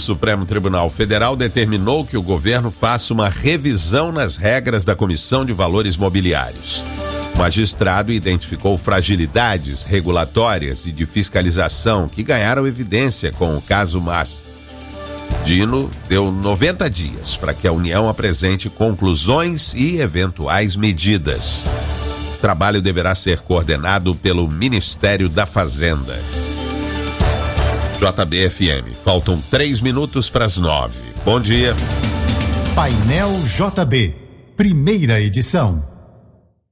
Supremo Tribunal Federal determinou que o governo faça uma revisão nas regras da Comissão de Valores Mobiliários. O magistrado identificou fragilidades regulatórias e de fiscalização que ganharam evidência com o caso Master. Dino deu 90 dias para que a União apresente conclusões e eventuais medidas. O trabalho deverá ser coordenado pelo Ministério da Fazenda. JB-FM, faltam 3 minutos para as 9. Bom dia. Painel JB, primeira edição.